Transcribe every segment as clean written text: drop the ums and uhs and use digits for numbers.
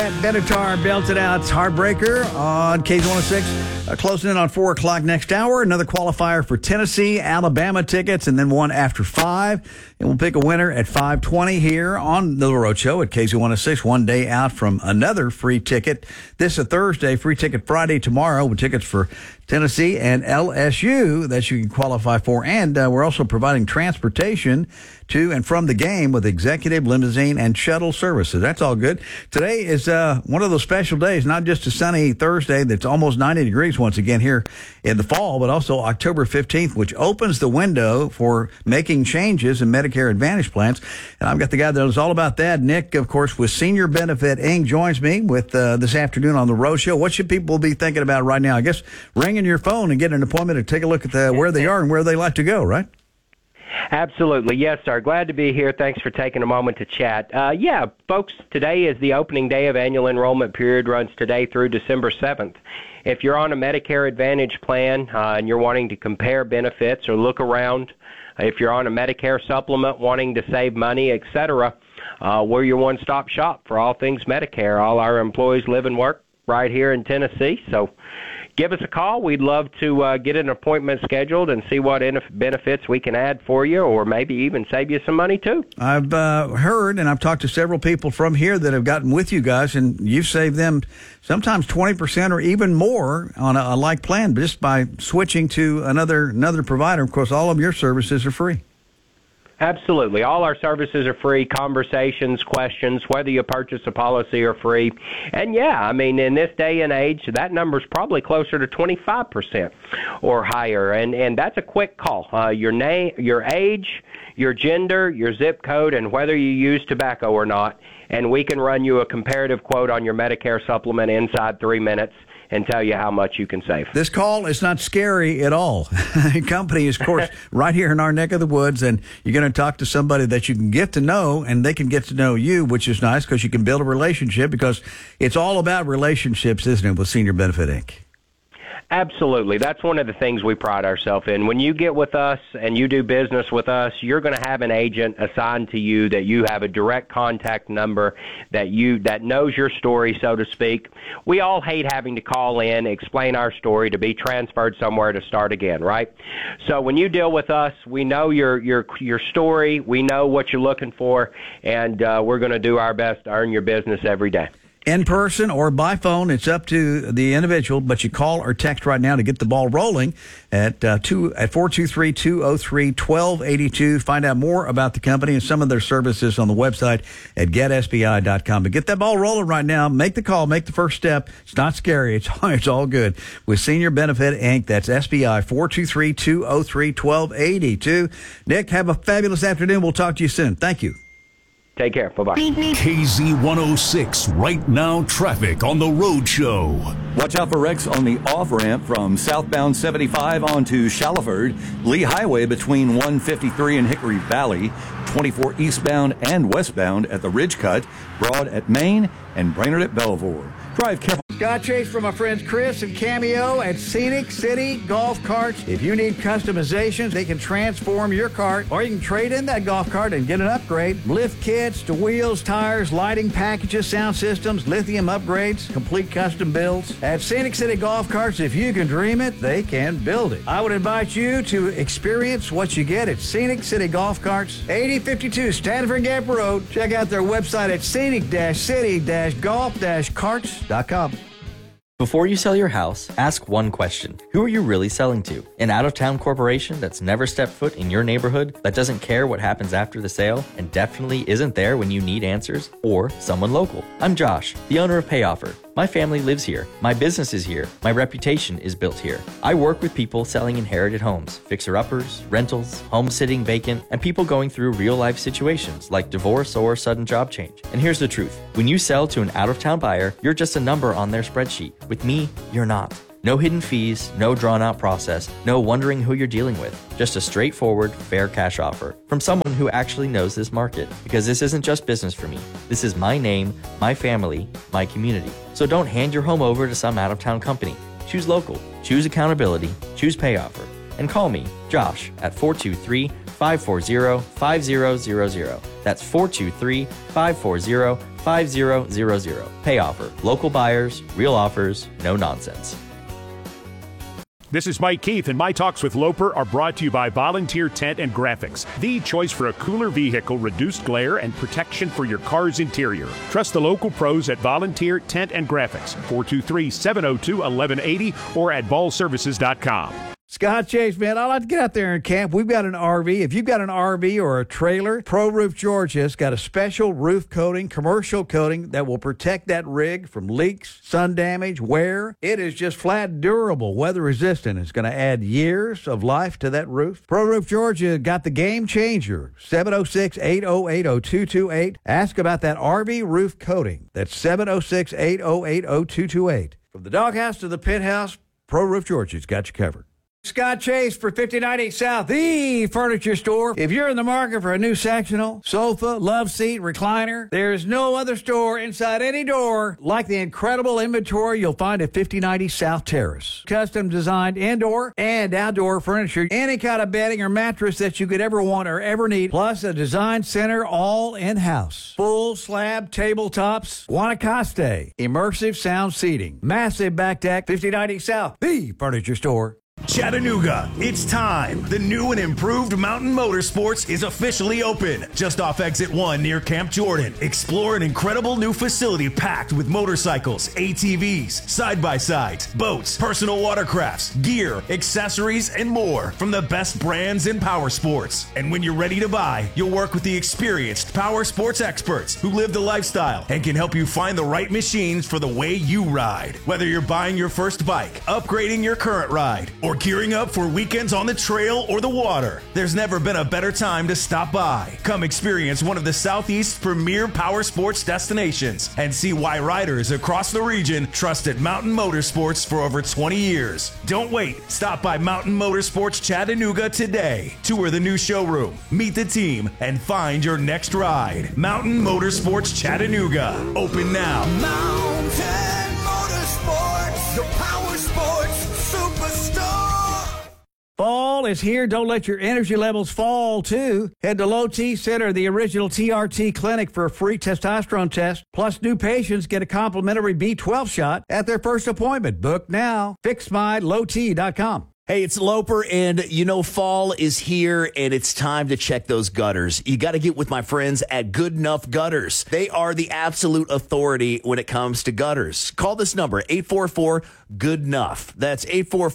Pat Benatar belted out Heartbreaker on K106. Closing in on 4 o'clock next hour. Another qualifier for Tennessee, Alabama tickets, and then one after 5. And we'll pick a winner at 5:20 here on the Road Show at KZ106. 1 day out from another free ticket. This is a Thursday, free ticket Friday tomorrow with tickets for Tennessee and LSU that you can qualify for. And we're also providing transportation to and from the game with executive, limousine, and shuttle services. That's all good. Today is one of those special days, not just a sunny Thursday that's almost 90 degrees once again here in the fall, but also October 15th, which opens the window for making changes in Medicare Advantage plans. And I've got the guy that knows all about that. Nick, of course, with Senior Benefit Inc., joins me with this afternoon on the Road Show. What should people be thinking about right now? I guess ringing your phone and getting an appointment to take a look at where they are and where they like to go, right? Absolutely. Yes, sir. Glad to be here. Thanks for taking a moment to chat. Yeah, folks, today is the opening day of annual enrollment period, runs today through December 7th. If you're on a Medicare Advantage plan and you're wanting to compare benefits or look around, if you're on a Medicare supplement wanting to save money, etc., we're your one-stop shop for all things Medicare. All our employees live and work right here in Tennessee, so give us a call. We'd love to get an appointment scheduled and see what benefits we can add for you, or maybe even save you some money, too. I've heard, and I've talked to several people from here that have gotten with you guys, and you've saved them sometimes 20% or even more on a like plan just by switching to another provider. Of course, all of your services are free. Absolutely. All our services are free. Conversations, questions, whether you purchase a policy are free. And, yeah, I mean, in this day and age, that number's probably closer to 25% or higher. And that's a quick call. Your name, your age, your gender, your zip code, and whether you use tobacco or not. And we can run you a comparative quote on your Medicare supplement inside 3 minutes and tell you how much you can save. This call is not scary at all. Company is, of course, right here in our neck of the woods, and you're going to talk to somebody that you can get to know, and they can get to know you, which is nice because you can build a relationship, because it's all about relationships, isn't it, with Senior Benefit Inc.? Absolutely. That's one of the things we pride ourselves in. When you get with us and you do business with us, you're going to have an agent assigned to you that you have a direct contact number that knows your story, so to speak. We all hate having to call in, explain our story, to be transferred somewhere to start again, right? So when you deal with us, we know your story, we know what you're looking for, and we're going to do our best to earn your business every day. In person or by phone, it's up to the individual, but you call or text right now to get the ball rolling at 423-203-1282. Find out more about the company and some of their services on the website at getsbi.com. But get that ball rolling right now. Make the call. Make the first step. It's not scary. It's all good. With Senior Benefit Inc., that's SBI, 423-203-1282. Nick, have a fabulous afternoon. We'll talk to you soon. Thank you. Take care. Bye-bye. KZ106, right now traffic on the Road Show. Watch out for wrecks on the off-ramp from southbound 75 onto Shallowford, Lee Highway between 153 and Hickory Valley, 24 eastbound and westbound at the Ridge Cut, Broad at Main, and Brainerd at Belvoir. Drive careful. Scott Chase from my friends Chris and Cameo at Scenic City Golf Carts. If you need customizations, they can transform your cart, or you can trade in that golf cart and get an upgrade. Lift kits to wheels, tires, lighting packages, sound systems, lithium upgrades, complete custom builds. At Scenic City Golf Carts, if you can dream it, they can build it. I would invite you to experience what you get at Scenic City Golf Carts, 8052 Stanford Gap Road. Check out their website at scenic-city-golf-carts.com. Before you sell your house, ask one question. Who are you really selling to? An out-of-town corporation that's never stepped foot in your neighborhood, that doesn't care what happens after the sale, and definitely isn't there when you need answers? Or someone local? I'm Josh, the owner of PayOffer. My family lives here. My business is here. My reputation is built here. I work with people selling inherited homes, fixer-uppers, rentals, homes sitting vacant, and people going through real-life situations like divorce or sudden job change. And here's the truth. When you sell to an out-of-town buyer, you're just a number on their spreadsheet. With me, you're not. No hidden fees, no drawn-out process, no wondering who you're dealing with. Just a straightforward, fair cash offer from someone who actually knows this market. Because this isn't just business for me. This is my name, my family, my community. So don't hand your home over to some out-of-town company. Choose local. Choose accountability. Choose PayOffer. and call me, Josh, at 423-540-5000. That's 423-540-5000. Pay offer. Local buyers, real offers, no nonsense. This is Mike Keith, and my talks with Loper are brought to you by Volunteer Tent and Graphics, the choice for a cooler vehicle, reduced glare, and protection for your car's interior. Trust the local pros at Volunteer Tent and Graphics, 423-702-1180 or at ballservices.com. Scott Chase, man, I like to get out there and camp. We've got an RV. If you've got an RV or a trailer, Pro Roof Georgia's got a special roof coating, commercial coating that will protect that rig from leaks, sun damage, wear. It is just flat durable, weather resistant. It's going to add years of life to that roof. Pro Roof Georgia got the game changer. 706-808-0228. Ask about that RV roof coating. That's 706-808-0228. From the doghouse to the pit house, Pro Roof Georgia's got you covered. Scott Chase for 5090 South, the furniture store. If you're in the market for a new sectional, sofa, love seat, recliner, there's no other store inside any door like the incredible inventory you'll find at 5090 South Terrace. Custom designed indoor and outdoor furniture, any kind of bedding or mattress that you could ever want or ever need, plus a design center all in-house. Full slab tabletops, Guanacaste, immersive sound seating, massive back deck, 5090 South, the furniture store. Chattanooga, it's time. The new and improved Mountain Motorsports is officially open. Just off Exit 1 near Camp Jordan. Explore an incredible new facility packed with motorcycles, ATVs, side-by-sides, boats, personal watercrafts, gear, accessories, and more from the best brands in power sports. And when you're ready to buy, you'll work with the experienced power sports experts who live the lifestyle and can help you find the right machines for the way you ride. Whether you're buying your first bike, upgrading your current ride, or gearing up for weekends on the trail or the water, there's never been a better time to stop by. Come experience one of the Southeast's premier power sports destinations and see why riders across the region trusted Mountain Motorsports for over 20 years. Don't wait. Stop by Mountain Motorsports Chattanooga today. Tour the new showroom, meet the team, and find your next ride. Mountain Motorsports Chattanooga. Open now. Mountain Motorsports, the power sports superstar. Fall is here. Don't let your energy levels fall, too. Head to Low T Center, the original TRT clinic, for a free testosterone test. Plus, new patients get a complimentary B12 shot at their first appointment. Book now. FixMyLowT.com. Hey, it's Loper, and you know fall is here, and it's time to check those gutters. You got to get with my friends at Good Enough Gutters. They are the absolute authority when it comes to gutters. Call this number, 844-GOOD-NUFF. That's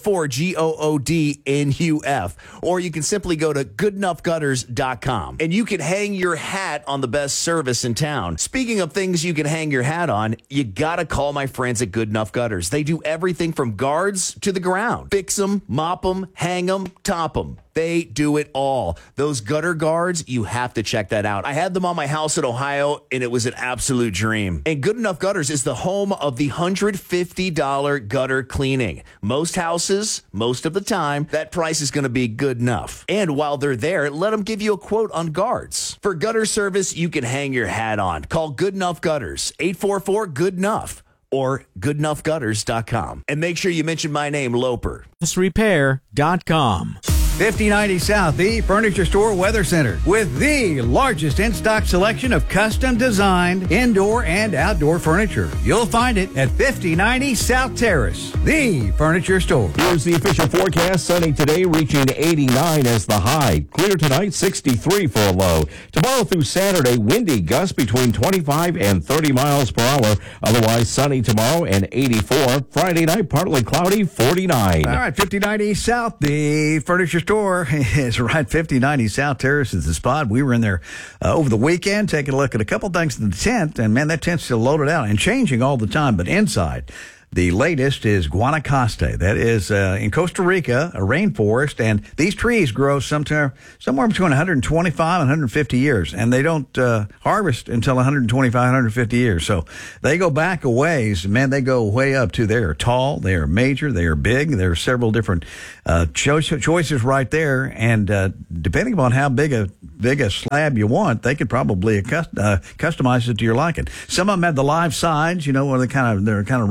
844-GOODNUF. Or you can simply go to goodenoughgutters.com, and you can hang your hat on the best service in town. Speaking of things you can hang your hat on, you got to call my friends at Good Enough Gutters. They do everything from guards to the ground. Fix them, mop them, hang them, top them. They do it all. Those gutter guards, you have to check that out. I had them on my house in Ohio, and it was an absolute dream. And Good Enough Gutters is the home of the $150 gutter cleaning. Most houses, most of the time, that price is going to be good enough. And while they're there, let them give you a quote on guards. For gutter service you can hang your hat on. Call Good Enough Gutters, 844-GOOD-ENOUGH. Or goodenoughgutters.com. And make sure you mention my name, Loper. Repair.com. 5090 South, the furniture store weather center, with the largest in-stock selection of custom designed indoor and outdoor furniture. You'll find it at 5090 South Terrace, the furniture store. Here's the official forecast. Sunny today, reaching 89 as the high. Clear tonight, 63 for a low. Tomorrow through Saturday, windy, gusts between 25 and 30 miles per hour. Otherwise, sunny tomorrow and 84. Friday night, partly cloudy, 49. All right, 5090 South, the furniture store is right. 5090 South Terrace is the spot. We were in there over the weekend taking a look at a couple things in the tent, and man, that tent's still loaded out and changing all the time. But inside, the latest is Guanacaste. That is in Costa Rica, a rainforest, and these trees grow somewhere between 125 and 150 years, and they don't harvest until 125, 150 years. So they go back a ways. Man, they go way up, too. They are tall, they are major, they are big. There are several different choices right there, and depending upon how big a slab you want, they could probably customize it to your liking. Some of them have the live sides, where they're kind of rough and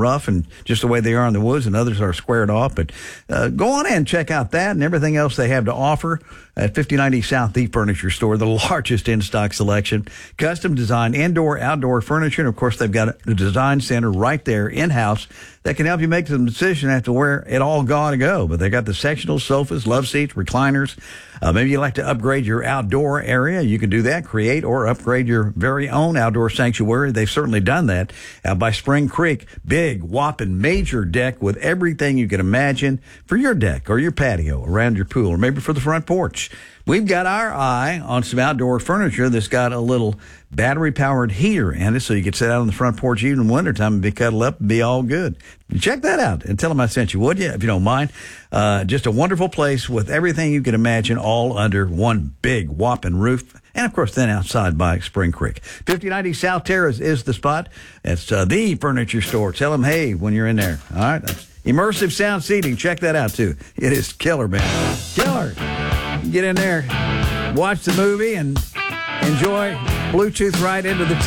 just the way they are in the woods, and others are squared off. But go on in and check out that and everything else they have to offer at 5090 South, the furniture store, the largest in-stock selection, custom designed indoor, outdoor furniture. And, of course, they've got a design center right there in-house that can help you make some decision as to where it all got to go. But they got the sectional sofas, love seats, recliners. Maybe you like to upgrade your outdoor area. You can do that, create or upgrade your very own outdoor sanctuary. They've certainly done that out by Spring Creek. Big, whopping, major deck with everything you can imagine for your deck or your patio, around your pool, or maybe for the front porch. We've got our eye on some outdoor furniture that's got a little battery-powered heater in it, so you can sit out on the front porch even in wintertime and be cuddled up and be all good. Check that out and tell them I sent you, would you, if you don't mind? Just a wonderful place with everything you can imagine all under one big whopping roof. And, of course, then outside by Spring Creek. 5090 South Terrace is the spot. It's the furniture store. Tell them, hey, when you're in there. All right? Immersive sound seating. Check that out, too. It is killer, man. Killer. Get in there, watch the movie, and enjoy Bluetooth right into the